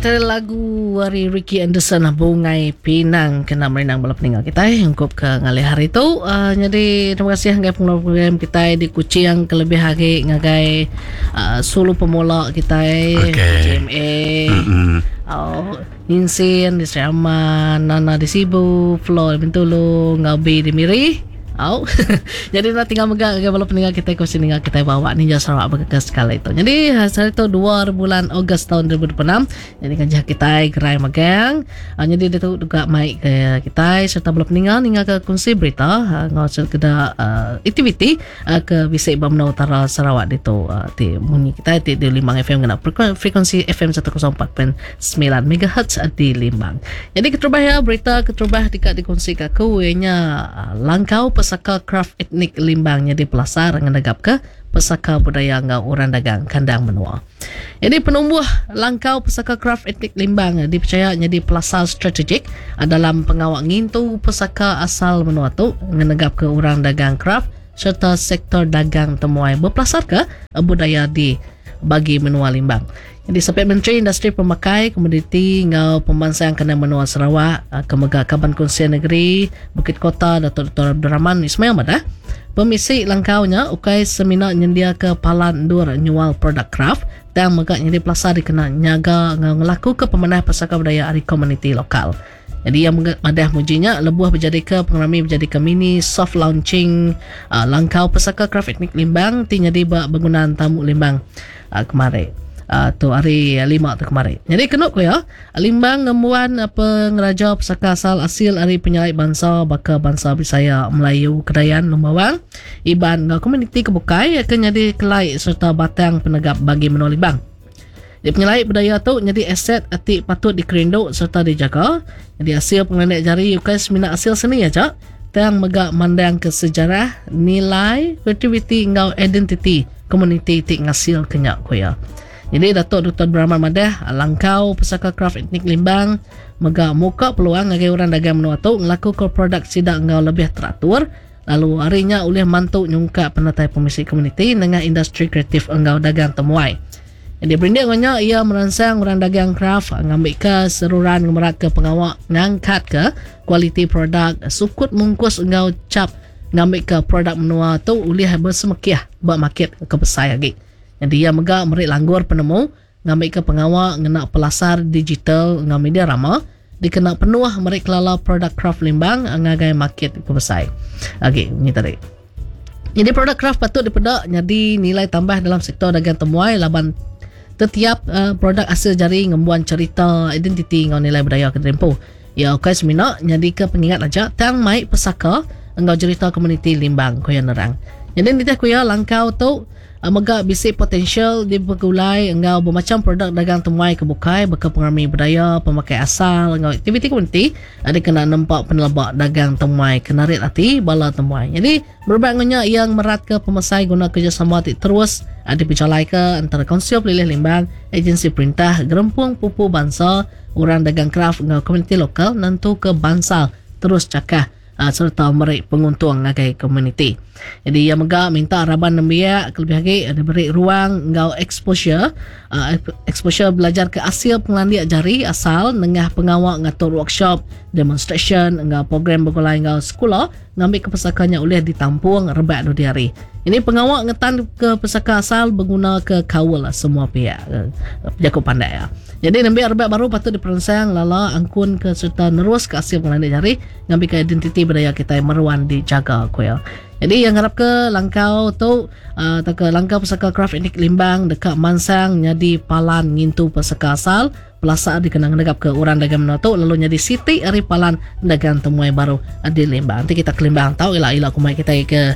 tadi lagu dari Ricky Anderson Bungai Pinang kena merenang bala peninggal kita hingkup ke ngalih hari tu. Jadi terima kasih ngagai program kita di Kuching kelebih hari ngagai solo pemula kita GMA. Insin di Seraman, Nana di Sibu, Flo di Bintulu, Ngabi di Miri. Jadi nak tinggal megang bala peninggal kita ko sininggal kita bawa Ninja Sarawak bekas sekali itu. Jadi hari itu 2 bulan Ogos tahun 2026. Jadi kan kita gerai megang. Jadi dia tu juga mai ke kita serta bala peninggal ninggal ke kongsi berita ngau keda aktiviti ke Bisik Bamna Utara Sarawak itu ti munyi kita di Limbang FM kena frekuensi FM 104.9 MHz di Limbang. Jadi keterubah ya berita keterubah dekat dikongsi ke kuenya langkau pesaka craft etnik Limbang jadi pelasar ngenegap ke pesaka budaya ngau orang dagang kandang menua. Jadi penumbuh langkau pesaka craft etnik Limbang dipercaya jadi pelasar strategik dalam pengawal ngintu pesaka asal menua tu ngenegap ke orang dagang craft serta sektor dagang temuai berpelasar ke budaya di bagi menua Limbang. Jadi sampai Menteri Industri Pemakai Komoditi ngau pemansang kena menua Sarawak Kemegak Kaban Kongsian Negeri Bukit Kota Datuk Dr. Abdul Rahman Ismail Madah pemisi langkaunya ukai seminar nyendia ke Palan Dur nyual produk craft dan megak nyedi pelasar dikena nyaga ngelaku ke pemenah pesaka budaya dari komuniti lokal. Jadi yang madah mujinya lebuh berjadi ke pengrami berjadi ke mini soft launching langkau pesaka craft etnik Limbang ti nyedi bangunan tamu Limbang kemarin. Tu hari 5 tu kemarin. Jadi kenuk ko ya Limbang ngemuan pengeraja pesaka asal asil hari penyalai bangsa baka bangsa Bisaya Melayu Kedayan Lumbawang iban komuniti kebukai akan jadi kelai serta batang penegap bagi menua Limbang. Dia penyalai budaya tu jadi aset atik patut dikerindu serta dijaga. Jadi hasil pengenek jari ukai semina hasil seni aja tang megak mandang ke sejarah nilai kreativiti ngau identiti komuniti tik ngasil kenyak ko ya. Jadi Datuk Dr. Brahman Madah langkau pesaka craft etnik Limbang mega muka peluang ngagai orang dagang menua tu ngelaku ke produk sidak ngau lebih teratur lalu harinya oleh mantu nyungka penatai pemisi komuniti dengan industri kreatif engau dagang temuai. Jadi berindiknya ia merangsang orang dagang craft ngambil ke seruran ngemerat ke pengawak ngangkat ke kualiti produk sukut mungkus engau cap ngambil ke produk menua tu oleh bersemekiah buat market ke besar lagi. Jadi ia megak merik langgur penemu ngambil ke pengawal ngena pelasar digital ngam media rama dikena penuh merik kelala produk craft Limbang ngagai market ke besar. Okey, ini tadi. Jadi produk craft patut dipedak jadi nilai tambah dalam sektor dagang temuai laban setiap produk hasil jari ngembuan cerita identiti ngau nilai budaya ke tempo. Ya okey semina jadi ke pengingat aja tang mai pesaka engau cerita komuniti Limbang koyan nerang. Jadi nitah kuya langkau tu megak bisik potensial di bergulai engau bermacam produk dagang temuai kebukai baka pengrami budaya pemakai asal engau aktiviti komuniti ada kena nampak penelabak dagang temuai kenarit hati bala temuai. Jadi berbagainya yang merat ke pemesai guna kerjasama terus ada bincalai ke antara Konsil Pelilih Limbang, agensi perintah, gerempung pupu bangsa, orang dagang craft engau komuniti lokal nantu ke bansal terus cakah serta merik penguntung ngagai komuniti. Jadi yang megak minta araban nembiak lebih lagi ada beri ruang ngau exposure belajar ke hasil pengelandiak jari asal nengah pengawak ngatur workshop demonstration ngau program bergulai ngau sekolah ngambil ke pesakanya oleh ditampung rebat 2 hari. Ini pengawak ngetan ke pesaka asal berguna ke kawal semua pihak jakup pandai ya. Jadi nembiak rebat baru patut diperansang lala angkun ke serta nerus ke hasil pengelandiak jari ngambil ke identiti budaya kita yang meruan dijaga ko ya. Jadi yang harap ke langkau tu ke langkau pesaka craft etnik Limbang dekat Mansang jadi palan ngintu pesaka asal pelasar dikenang negap ke orang dagang menua tu lalu jadi siti hari palan dagang temuai baru di Limbang. Nanti kita ke Limbang tahu ila kumai kita ke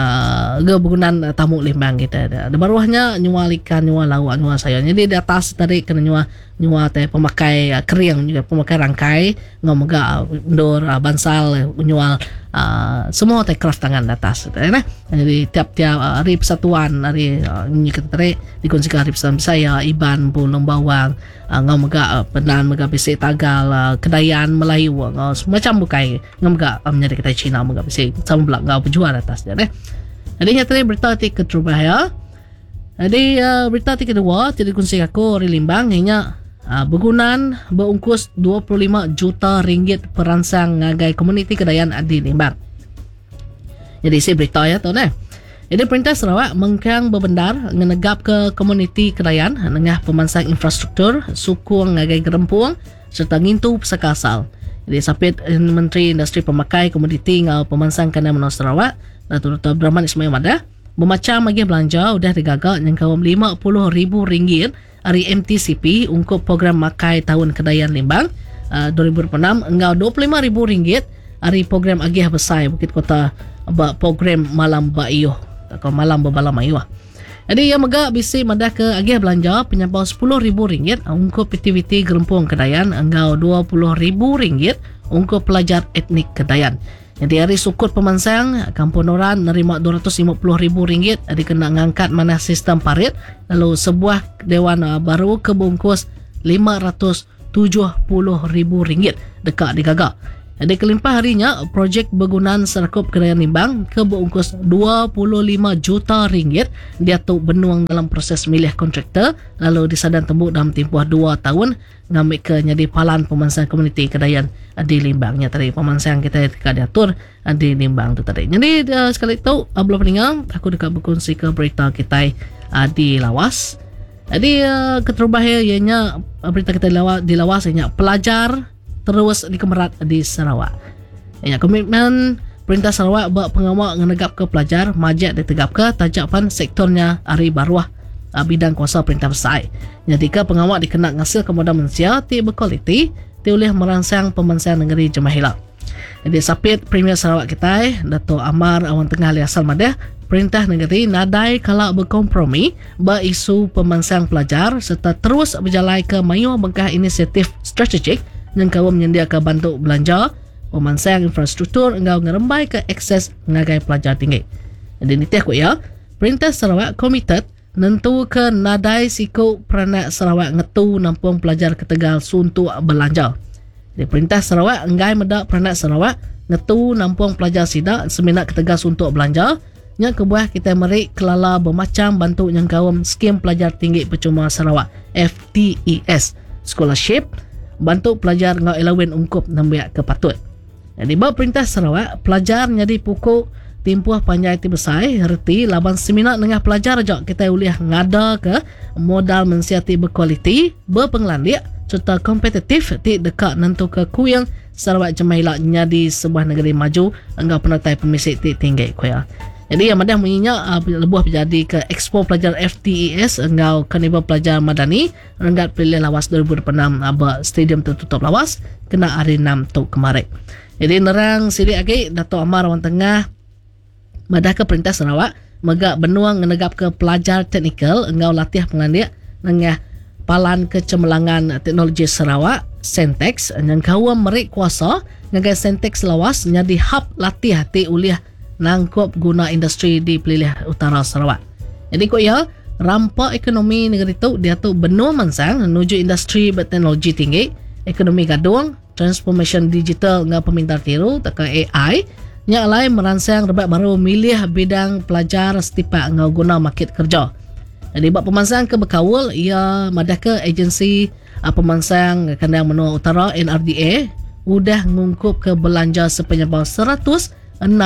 bergunan tamu Limbang kita ada baruahnya nyual ikan nyual lauk nyual sayur. Jadi di atas tadi kena nyual teh pemakai kering juga pemakai rangkai ngomega ndor bansal nyual semua teh craft tangan di atas nah. Jadi tiap-tiap hari persatuan hari ini kita tarik dikongsikan hari persatuan saya Iban Pulau Bawang ngau mega pedan mega bisik Tagal Kedayan Melayu ngau semacam bukai ngau mega menjadi kita Cina mega bisik sama belak ngau berjual atas dia. Jadi nyata berita ti keterubah ya. Jadi berita ti kedua jadi kongsi aku dari Limbang hanya bergunan berungkus 25 juta ringgit perangsang ngagai komuniti Kedayan di Limbang. Jadi isi berita ya tuan Jadi Perintah Sarawak mengkang berbendar ngenegap ke komuniti Kedayan nengah pemansang infrastruktur sukung ngagai gerempuang serta ngintu pesaka asal. Jadi sapit Menteri Industri Pemakai Komoditi ngau pemansang Kedayan Menua Sarawak Datuk Dr. Abdurrahman Ismail Madah memacam bagi belanja udah digagak yang kawam RM50,000 hari MTCP untuk program makai tahun Kedayan Limbang 2026 engau RM25,000 hari program agih besar Bukit Kota program malam Baiyuh atau malam berbalam ayuh. Jadi yang megak bisi madah ke agih belanja penyampau RM10,000 untuk aktiviti gerempung Kedayan engau RM20,000 untuk pelajar etnik Kedayan. Jadi hari sukut pemansang Kampung Noran nerima RM250,000 dikena ngangkat mana sistem parit lalu sebuah dewan baru kebungkus RM570,000 dekat digagak. Jadi kelimpah harinya projek bergunaan Serakup Kedayan Limbang kebungkus RM25 juta dia tu benuang dalam proses milih kontraktor lalu disadan tembuk dalam tempoh 2 tahun ngambil ke jadi palan pemansang komuniti Kedayan di Limbangnya tadi pemansang kita diatur di Limbang tu tadi. Jadi sekali itu belum peninggal aku dekat berkongsi ke berita kita di Lawas. Jadi keterubahnya ianya berita kita di Lawas ianya pelajar terus dikemerat di Sarawak. Ianya komitmen Perintah Sarawak buat pengawal ngenegap ke pelajar majak ditegap ke tajapan sektornya hari baruah bidang kuasa perintah besar. Jadi ke pengawal dikenak ngasil kemudahan manusia ti berkualiti ti oleh merangsang pemansang negeri Jemahilah. Jadi sapit Premier Sarawak kita Dato' Amar Awan Tengah Liasal Madah Perintah negeri nadai kalau berkompromi berisu pemansang pelajar serta terus berjalan ke mayu bengkah inisiatif strategik yang kau menyediakan bantu belanja pemansang infrastruktur engkau ngerembai ke akses ngagai pelajar tinggi. Jadi ni tiak ya Perintah Sarawak komited nentu ke nadai siku peranak Sarawak ngetu nampung pelajar ke Tegal suntuk belanja. Jadi Perintah Sarawak enggai medak peranak Sarawak ngetu nampung pelajar sidak seminat ke Tegal suntuk belanja yang kebuah kita merik kelala bermacam bantu yang kawam skim pelajar tinggi percuma Sarawak FTES scholarship bantu pelajar ngau elawen ungkup nambiak kepatut. Jadi bab Perintah Sarawak pelajar jadi pukul timpuh panjai ti besar reti laban seminar dengan pelajar jok kita uliah ngada ke modal mensiati berkualiti berpenglandik serta kompetitif ti dekat nentu ke kuyang Sarawak Jemahilah jadi sebuah negeri maju enggak penatai pemisik ti tinggi kuya. Jadi yang madah menginyak lebuh menjadi ke Expo Pelajar FTES engau Karnival Pelajar Madani Renggat Pilih Lawas 2026 stadium tertutup Lawas kena hari 6 tu kemarin. Jadi nerang sirik lagi Dato' Amar Awan Tengah madah ke Perintah Sarawak megak benuang ngenegap ke pelajar teknikal engau latih pengandik nengah palan kecemerlangan teknologi Sarawak Sentex yang kau merik kuasa ngagai Sentex Lawas jadi hub latih hati uliah nangkop guna industri di Pelilih Utara Sarawak. Jadi kok ya rampak ekonomi negeri tu dia tu benua mansang menuju industri berteknologi tinggi, ekonomi gadung, transformation digital dengan pemintar tiru tekan AI yang lain merangsang rebat baru milih bidang pelajar setipak ngau guna market kerja. Jadi bab pemansang ke berkawul ia madah ke agensi pemansang Kandang Menua Utara NRDA udah ngungkup ke belanja sepenyebab 160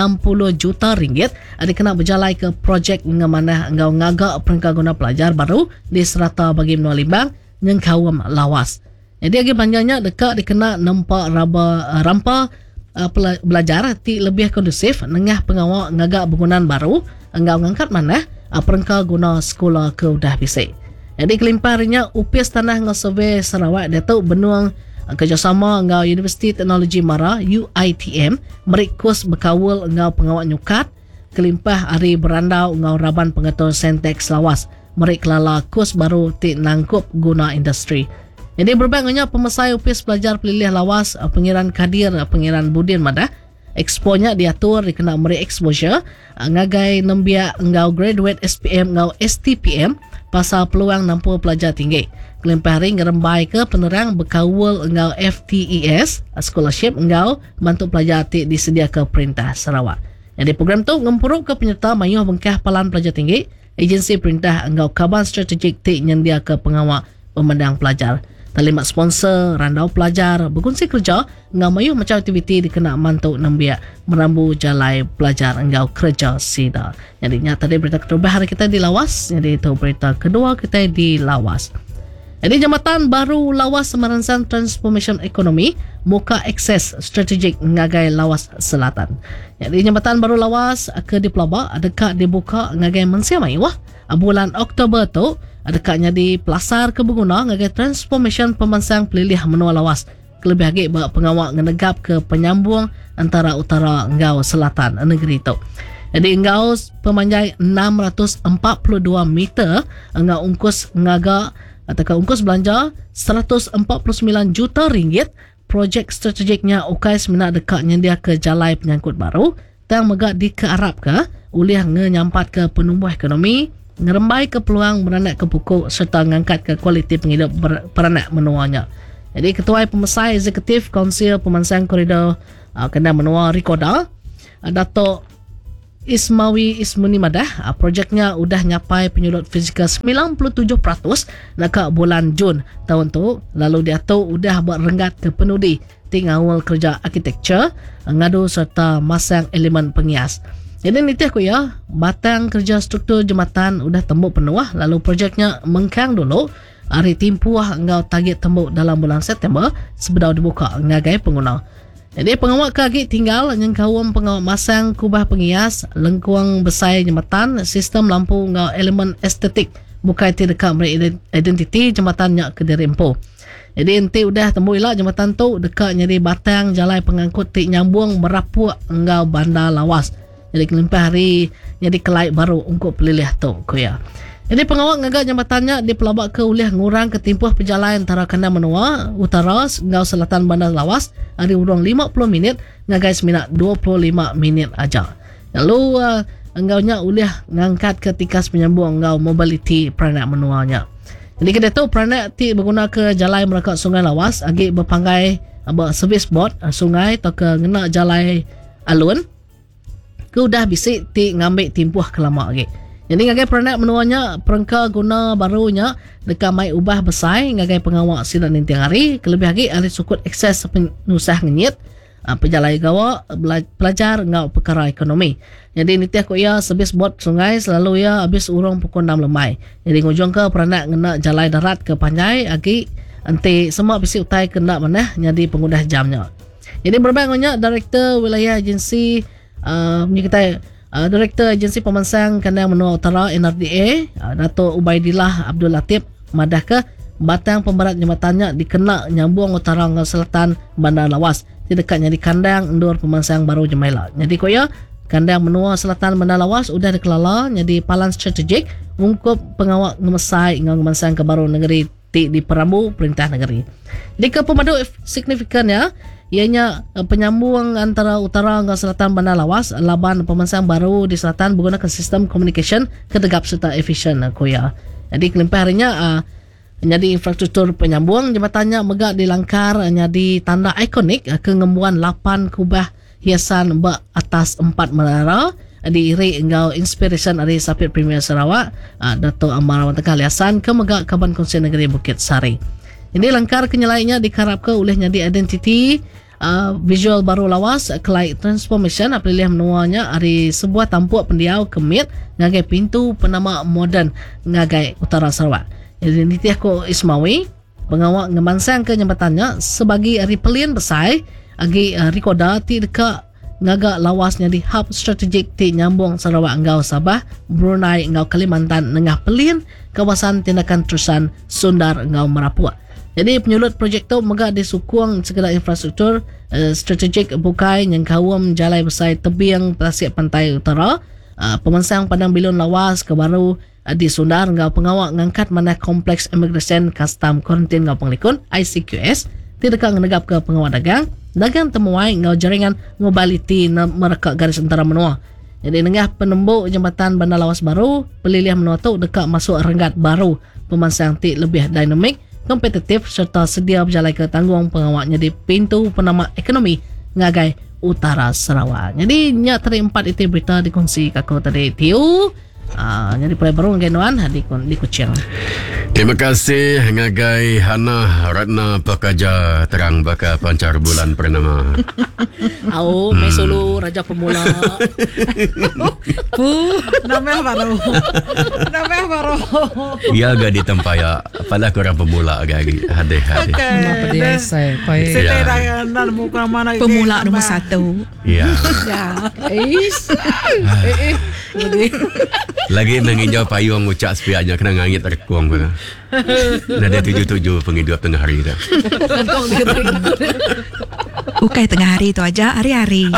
juta ringgit kena berjalan ke projek mengamanah engau ngagak perengkau guna pelajar baru di serata bagi Menua Limbang yang kawam Lawas. Jadi lagi panjangnya dekat dikena nampak rampa belajar ti lebih kondusif nengah pengawal ngagak bangunan baru engau ngangkat mana perengkau guna sekolah ke udah bisik. Jadi kelimpahnya UPS Tanah Ngasurvey Sarawak dia tu benuang kerjasama dengan Universiti Teknologi Mara UITM merikus berkawal dengan pengawal nyukat kelimpah hari berandau dengan raban pengatur Sentex Lawas merik lala kurs baru ti nangkup guna industri. Jadi berbagainya pemesai UPS pelajar Pelilih Lawas pengiran kadir pengiran Budin Madah exponya diatur dikena meri exposure ngagai nembiak ngau graduate SPM ngau STPM pasal peluang nampu pelajar tinggi. Kelimpah hari ngerembai ke penerang berkawal engau FTES scholarship engau bantu pelajar ti disedia ke Perintah Sarawak. Jadi program tu ngempuruk ke penyerta mayuh bengkah palan pelajar tinggi agensi perintah engau kaban strategik ti nyendia ke pengawal pemandang pelajar. Talimat sponsor, randau pelajar, berkongsi kerja, ngau mayu macam aktiviti dikena mantuk nambiak merambu jalai pelajar engau kerja sida. Jadi nyata tadi berita kedua hari kita di Lawas, jadi itu berita kedua kita di Lawas. Jadi Jambatan Baru Lawas merancang transformation ekonomi muka akses strategik ngagai Lawas Selatan. Jadi Jambatan Baru Lawas ke di Pelaba dekat dibuka ngagai mensiamai wah bulan Oktober tu dekatnya di Pelasar ke Berguna ngagai transformation pemansang pelilih menua Lawas. Kelebih lagi pengawal ngenegap ke penyambung antara utara ngau selatan negeri itu. Jadi engau pemanjai 642 meter engau ungkus ngaga atau ungkus belanja 149 juta ringgit. Projek strategiknya UKAIS mina dekat nyendia ke jalai penyangkut baru tang megak dikearap ke ulih ngenyampat ke penumbuh ekonomi, ngerembai ke peluang beranak ke pokok serta ngangkat ke kualiti penghidup beranak menuanya. Jadi Ketua Pemesai Eksekutif Kaunsil Pemansang Koridor Kendal Menua Rikoda Dato' Ismawi Ismuni Madah, projeknya udah nyapai penyulut fizikal 97% dekat bulan Jun tahun tu. Lalu dia tu udah buat renggat ke penudi tinggal kerja arkitektur, ngadu serta masang elemen penghias. Jadi nitih ku ya, batang kerja struktur jembatan udah tembuk penuh, lalu projeknya mengkang dulu. Hari timpuah engau target tembuk dalam bulan September sebelum dibuka ngagai pengguna. Jadi pengawal kaki tinggal yang kawam pengawal masang kubah penghias, lengkuang besar jembatan, sistem lampu ngau elemen estetik bukan tidak identiti jembatannya ke dirempo. Jadi enti udah tembuk ilah jembatan tu dekat jadi batang jalan pengangkut tik nyambung merapuk ngau bandar Lawas. Jadi kelimpah hari jadi kelait baru untuk pelilih tu kuya. Jadi pengawal ngagak jembatannya di pelabak ke ulih ngurang ketimpuh perjalanan antara Kendal Menua Utara ngau selatan bandar Lawas hari urang 50 minit ngagai seminat 25 minit aja. Lalu enggaunya ulih ngangkat ke tikas penyambung ngau mobility peranak menuanya. Jadi kita tahu peranak ti berguna ke jalan merakak Sungai Lawas agi berpanggai servis boat sungai atau ke ngena jalan alun ke udah bisik ti ngambil timpuh kelama lagi. Jadi ngagai peranak menuanya perengka guna barunya dekat mai ubah besar ngagai pengawal sidan nintiang hari kelebih lagi ahli sukut akses penusah ngenyit pejalai gawa pelajar ngau perkara ekonomi. Jadi nitiah ko ia sebis bot sungai selalu ia habis urang pukul 6 lemai. Jadi ngujung ke peranak ngena jalai darat ke panjai agi enti semua bisi utai kena manah jadi pengundah jamnya. Jadi berbangnya Direktur Wilayah Agensi kita Direktur Agensi Pemansang Kendal Menua Utara NRDA Dato' Ubaidillah Abdul Latif madah ke batang pemberat jembatannya dikena nyambung utara ngau selatan bandar Lawas di dekatnya di kandang endur Pemansang Baru Jemaila. Jadi koya kandang Menua Selatan bandar Lawas udah dikelala jadi palan strategik untuk pengawal ngemesai ngau Pemansang ke baru negeri di Perambu Perintah Negeri. Jadi ke pemadu signifikannya ianya penyambung antara utara dengan selatan bandar Lawas laban Pemansang Baru di selatan menggunakan sistem komunikasi kedegap serta efisien koya. Jadi kelimpah harinya jadi infrastruktur penyambung jembatannya megak dilangkar jadi tanda ikonik kengembuan 8 kubah hiasan atas 4 menara diiri engau inspiration dari Sapit Premier Sarawak Dato' Amar Tengah Liasan ke megak Kaban Kongsi Negeri Bukit Sari. Ini langkar kenyalainya dikarapkan olehnya di identiti visual baru Lawas kelai transformation apabila menuanya hari sebuah tampuk pendiau kemit ngagai pintu penama moden ngagai utara Sarawak. Jadi nitiah ko Ismawi pengawal ngemansang ke jembatannya sebagai hari pelian besar agi Rikoda ti dekat ngagak Lawasnya di hub strategik ti nyambung Sarawak ngau Sabah, Brunei ngau Kalimantan Tengah pelian kawasan tindakan terusan Sundar ngau Merapua. Jadi penyulut projek tu megak disukung segala infrastruktur strategik bukai yang kawam jalai besar tebing tasik pantai utara Pemansang Padang Bilun Lawas ke baru di Sundar ngau pengawal ngangkat mana kompleks immigration custom quarantine ngau penglikun ICQS tidak menegap ke pengawal dagang temuai ngau jaringan mobility merekak garis antara menua. Jadi nengah penembuk jembatan Bandar Lawas baru pelilih menua tu dekat masuk renggat baru Pemansang ti lebih dinamik kompetitif serta sedia berjalan ke tanggung pengawalnya di pintu penama ekonomi ngagai utara Sarawak. Jadi nyak tadi 4 itu berita dikongsi kakak tadi tiu Jadi pulai baru genuan di Kuching. Terima kasih ngagai Hana Ratna Pakaja terang baka pancar bulan purnama. May solo Raja Pemula. Namanya baru. Ia agak ditempaya pada korang pemula agak hadeh. Apa dia saya? Saya dah muka mana Pemula nombor 1. Ya. Lagi menginjau payung ucap sepiaknya kena ngangit terkuang pun. Dah ada 7 penghidup tengah hari dah. Bukan tengah hari tu aja, hari-hari.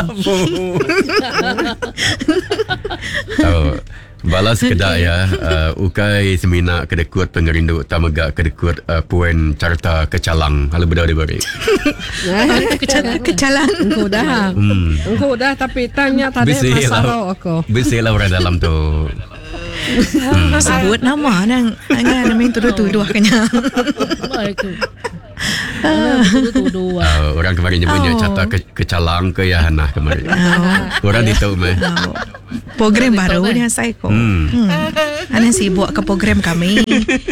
Balas kedak ya. Ukai semina kedekut pengerindu tamagak kedekut poin carta kecalang. Halo bedau diberi. Kecalang. Engkau dah tapi tanya tadi pasal aku. Bisilah orang dalam tu. Sebut nama nang namin tuduh-tuduh kanya. Orang kemarin nyebutnya carta kecalang ke ya Hana kemarin. Orang ditahu meh. Program baru ni saya ko. Ana sibuk ke program kami.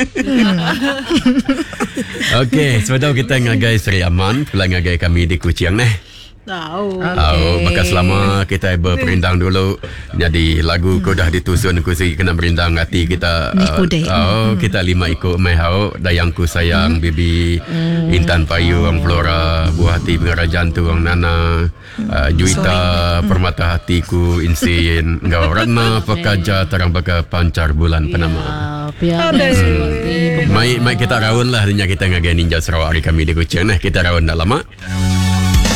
Okey, sebab kita ngagai Seri Aman, pulang ngagai kami di Kuching maka selama kita berperindang dulu, jadi lagu ko dah ditusun ku segi kena berindang hati kita. Kita 5 ikut mai hau dayangku sayang bibi Intan Payung Flora buah hati pengarajaan tuang Nana Juita permata hatiku Insin Ngau Ratna Pakaja terang baka pancar bulan penama. Mai kita raun lah kita ngagai Ninja Sarawak hari kami di Kuching kita raun dah lama.